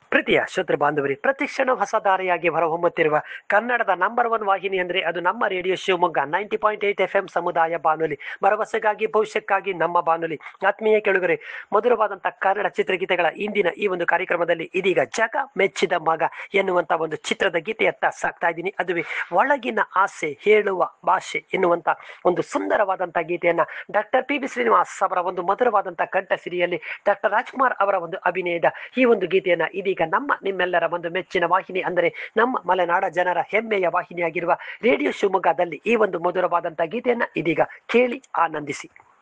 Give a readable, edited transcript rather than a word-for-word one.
ಪ್ರೀತಿಯ ಶ್ರೋತೃ ಬಾಂಧವರಿ, ಪ್ರತಿಕ್ಷಣ ಹೊಸ ದಾರಿಯಾಗಿ ಹೊರಹೊಮ್ಮುತ್ತಿರುವ ಕನ್ನಡದ ನಂಬರ್ 1 ವಾಹಿನಿ ಅಂದರೆ ಅದು ನಮ್ಮ ರೇಡಿಯೋ ಶಿವಮೊಗ್ಗ 90.8 FM ಸಮುದಾಯ ಬಾನುಲಿ, ಭರವಸೆಗಾಗಿ ಭವಿಷ್ಯಕ್ಕಾಗಿ ನಮ್ಮ ಬಾನುಲಿ. ಆತ್ಮೀಯ ಕೆಳಗರೆ, ಮಧುರವಾದಂತಹ ಕನ್ನಡ ಚಿತ್ರಗೀತೆಗಳ ಇಂದಿನ ಈ ಒಂದು ಕಾರ್ಯಕ್ರಮದಲ್ಲಿ ಇದೀಗ ಜಗ ಮೆಚ್ಚಿದ ಮಗ ಎನ್ನುವಂತ ಒಂದು ಚಿತ್ರದ ಗೀತೆಯತ್ತ ಸಾಕ್ತಾ ಇದ್ದೀನಿ. ಅದುವೇ ಒಳಗಿನ ಆಸೆ ಹೇಳುವ ಭಾಷೆ ಎನ್ನುವಂತ ಒಂದು ಸುಂದರವಾದಂತಹ ಗೀತೆಯನ್ನ ಡಾಕ್ಟರ್ ಪಿ ಶ್ರೀನಿವಾಸ್ ಅವರ ಒಂದು ಮಧುರವಾದಂತಹ ಕಂಠಸಿರಿಯಲ್ಲಿ ಡಾಕ್ಟರ್ ರಾಜ್ಕುಮಾರ್ ಅವರ ಒಂದು ಅಭಿನಯದ ಈ ಒಂದು ಗೀತೆಯನ್ನ ಇದೀಗ ನಿಮ್ಮೆಲ್ಲರ ಒಂದು ಮೆಚ್ಚಿನ ವಾಹಿನಿ ಅಂದರೆ ನಮ್ಮ ಮಲೆನಾಡ ಜನರ ಹೆಮ್ಮೆಯ ವಾಹಿನಿಯಾಗಿರುವ ರೇಡಿಯೋ ಶಿವಮೊಗ್ಗದಲ್ಲಿ ಈ ಒಂದು ಮಧುರವಾದಂತಹ ಗೀತೆಯನ್ನ ಇದೀಗ ಕೇಳಿ ಆನಂದಿಸಿ.